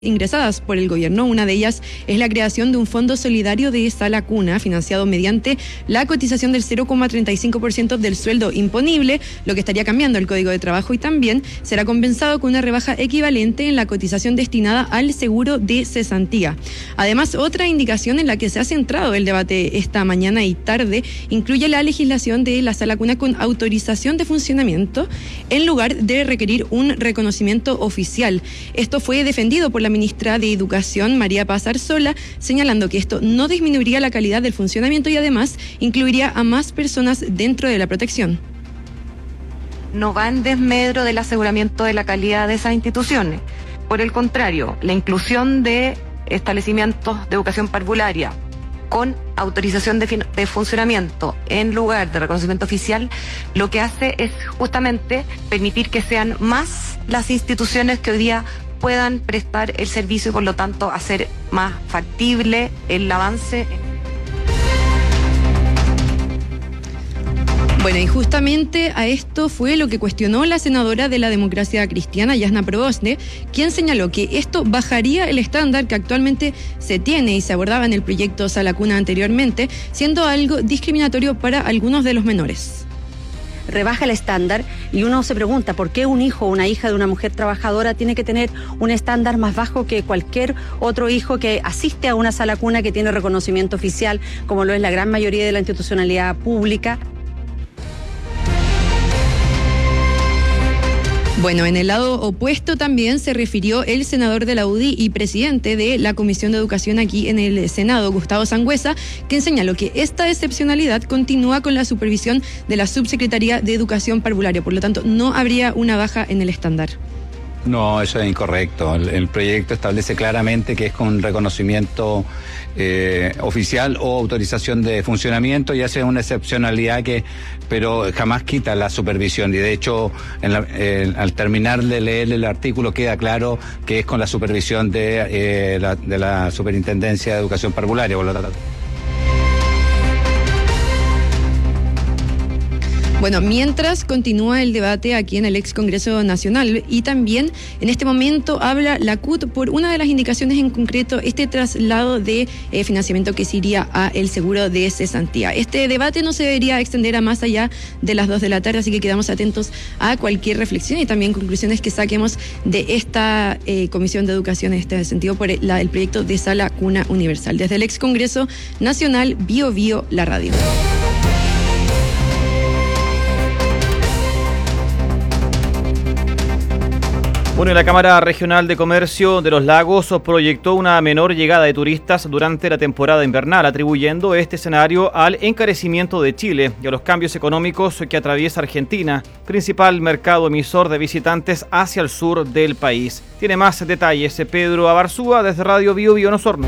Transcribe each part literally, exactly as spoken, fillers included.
ingresadas por el gobierno. Una de ellas es la creación de un fondo solidario de sala cuna financiado mediante la cotización del cero coma treinta y cinco por ciento del sueldo imponible, lo que estaría cambiando el Código de Trabajo, y también será compensado con una rebaja equivalente en la cotización destinada al seguro de cesantía. Además, otra indicación en la que se ha centrado el debate esta mañana y tarde incluye la legislación de la sala cuna con autorización de funcionamiento en lugar de requerir un reconocimiento oficial. Esto fue defendido por la ministra de Educación, María Paz Arzola, señalando que esto no disminuiría la calidad del funcionamiento y además incluiría a más personas dentro de la protección. No va en desmedro del aseguramiento de la calidad de esas instituciones. Por el contrario, la inclusión de establecimientos de educación parvularia con autorización de, fin- de funcionamiento en lugar de reconocimiento oficial, lo que hace es justamente permitir que sean más las instituciones que hoy día puedan prestar el servicio y por lo tanto hacer más factible el avance. Bueno, y justamente a esto fue lo que cuestionó la senadora de la Democracia Cristiana, Jasna Proboste, quien señaló que esto bajaría el estándar que actualmente se tiene y se abordaba en el proyecto Sala Cuna anteriormente, siendo algo discriminatorio para algunos de los menores. Rebaja el estándar y uno se pregunta por qué un hijo o una hija de una mujer trabajadora tiene que tener un estándar más bajo que cualquier otro hijo que asiste a una sala cuna que tiene reconocimiento oficial, como lo es la gran mayoría de la institucionalidad pública. Bueno, en el lado opuesto también se refirió el senador de la U D I y presidente de la Comisión de Educación aquí en el Senado, Gustavo Sangüesa, quien señaló que esta excepcionalidad continúa con la supervisión de la Subsecretaría de Educación Parvularia, por lo tanto no habría una baja en el estándar. No, eso es incorrecto. El, el proyecto establece claramente que es con reconocimiento eh, oficial o autorización de funcionamiento y hace una excepcionalidad que, pero jamás quita la supervisión. Y de hecho, en la, eh, al terminar de leer el artículo queda claro que es con la supervisión de, eh, la, de la Superintendencia de Educación Parvularia. Por lo tanto. Bueno, mientras continúa el debate aquí en el ex Congreso Nacional y también en este momento habla la C U T por una de las indicaciones en concreto, este traslado de eh, financiamiento que se iría a el seguro de cesantía. Este debate no se debería extender a más allá de las dos de la tarde, así que quedamos atentos a cualquier reflexión y también conclusiones que saquemos de esta eh, Comisión de Educación en este sentido por el, la, el proyecto de Sala Cuna Universal. Desde el ex Congreso Nacional, Bio Bio, la radio. Bueno, la Cámara Regional de Comercio de Los Lagos proyectó una menor llegada de turistas durante la temporada invernal, atribuyendo este escenario al encarecimiento de Chile y a los cambios económicos que atraviesa Argentina, principal mercado emisor de visitantes hacia el sur del país. Tiene más detalles Pedro Abarzúa desde Radio Bio Bio en Osorno.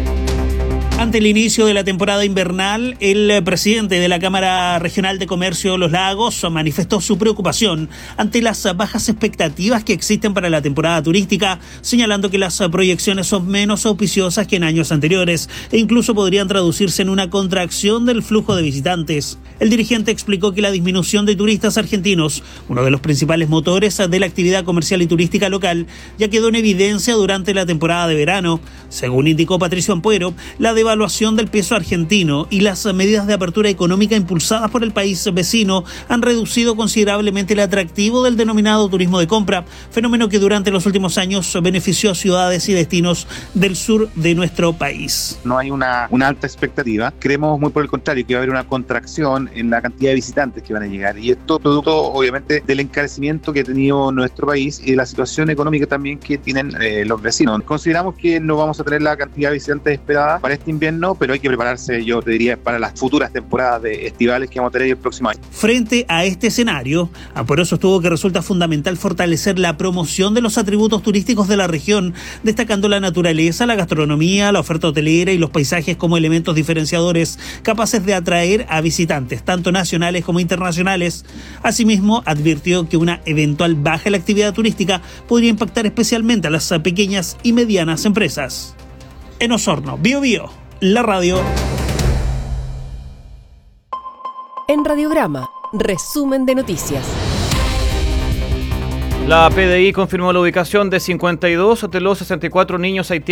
Ante el inicio de la temporada invernal, el presidente de la Cámara Regional de Comercio Los Lagos manifestó su preocupación ante las bajas expectativas que existen para la temporada turística, señalando que las proyecciones son menos auspiciosas que en años anteriores e incluso podrían traducirse en una contracción del flujo de visitantes. El dirigente explicó que la disminución de turistas argentinos, uno de los principales motores de la actividad comercial y turística local, ya quedó en evidencia durante la temporada de verano. Según indicó Patricio Ampuero, la devaluación del peso argentino y las medidas de apertura económica impulsadas por el país vecino han reducido considerablemente el atractivo del denominado turismo de compra, fenómeno que durante los últimos años benefició a ciudades y destinos del sur de nuestro país. No hay una, una alta expectativa, creemos muy por el contrario que va a haber una contracción en la cantidad de visitantes que van a llegar, y esto producto obviamente del encarecimiento que ha tenido nuestro país y de la situación económica también que tienen eh, los vecinos. Consideramos que no vamos a tener la cantidad de visitantes esperada para este invierno, pero hay que prepararse, yo te diría, para las futuras temporadas de estivales que vamos a tener el próximo año. Frente a este escenario, Ampuero sostuvo que resulta fundamental fortalecer la promoción de los atributos turísticos de la región, destacando la naturaleza, la gastronomía, la oferta hotelera y los paisajes como elementos diferenciadores capaces de atraer a visitantes, tanto nacionales como internacionales. Asimismo, advirtió que una eventual baja en la actividad turística podría impactar especialmente a las pequeñas y medianas empresas. En Osorno, Bio Bio, la radio. En Radiograma, resumen de noticias. La P D I confirmó la ubicación de cincuenta y dos de los sesenta y cuatro niños haitianos